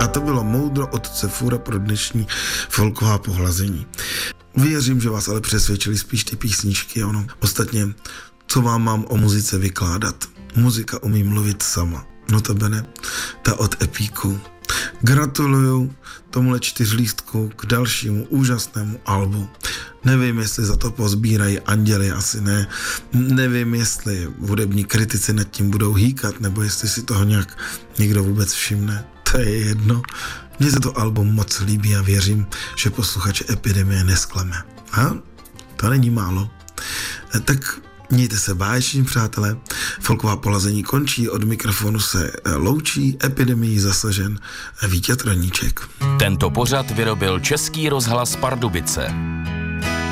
A to bylo moudro otce Fura pro dnešní folková pohlazení. Věřím, že vás ale přesvědčili spíš ty písničky, ono. Ostatně, co vám mám o muzice vykládat? Muzika umí mluvit sama. Notabene, ta od Epíku. Gratuluju tomuhle 4lístku k dalšímu úžasnému albu. Nevím, jestli za to pozbírají anděli, asi ne. Nevím, jestli hudební kritici nad tím budou hýkat, nebo jestli si toho nějak někdo vůbec všimne. To je jedno. Mně se to album moc líbí a věřím, že posluchače Epidemie nesklame. To není málo. Tak mějte se báječní, přátelé. Folková pohlazení končí, od mikrofonu se loučí Epidemií zasažen Vítěz Raníček. Tento pořad vyrobil Český rozhlas Pardubice.